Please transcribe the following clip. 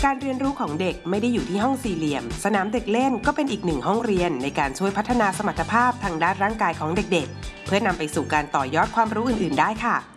การเรียนรู้ของเด็กไม่ได้อยู่ที่ห้องสี่เหลี่ยมสนามเด็กเล่นก็เป็นอีกหนึ่งห้องเรียนในการช่วยพัฒนาสมรรถภาพทางด้านร่างกายของเด็กๆเพื่อนำไปสู่การต่อยอดความรู้อื่นๆได้ค่ะ